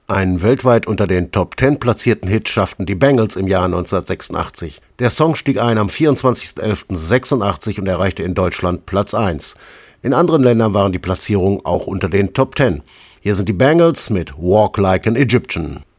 Einen weltweit unter den Top 10 platzierten Hit schafften die Bangles im Jahr 1986. Der Song stieg ein am 24.11.86 und erreichte in Deutschland Platz 1. In anderen Ländern waren die Platzierungen auch unter den Top 10. Hier sind die Bangles mit Walk Like an Egyptian.